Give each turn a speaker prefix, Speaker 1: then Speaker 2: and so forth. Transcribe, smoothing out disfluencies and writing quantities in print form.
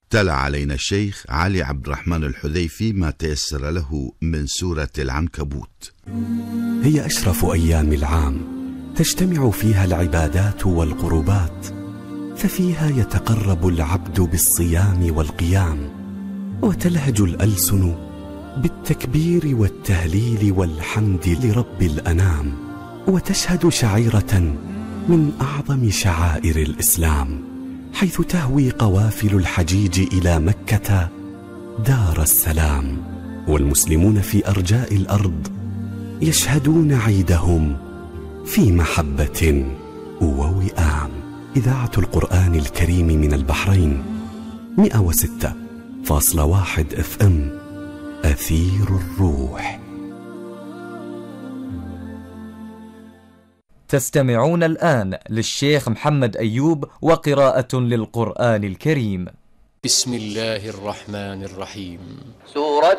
Speaker 1: تلا علينا الشيخ علي عبد الرحمن الحذيفي ما تيسر له من سورة العنكبوت.
Speaker 2: هي أشرف أيام العام، تجتمع فيها العبادات والقربات، ففيها يتقرب العبد بالصيام والقيام، وتلهج الألسن بالتكبير والتهليل والحمد لرب الأنام، وتشهد شعيرة من أعظم شعائر الإسلام، حيث تهوي قوافل الحجيج إلى مكة دار السلام، والمسلمون في أرجاء الأرض يشهدون عيدهم في محبة ووئام. إذاعة القرآن الكريم من البحرين 106.1 FM، أثير الروح.
Speaker 3: تستمعون الآن للشيخ محمد أيوب وقراءة للقرآن الكريم.
Speaker 4: بسم الله الرحمن الرحيم.
Speaker 5: سورة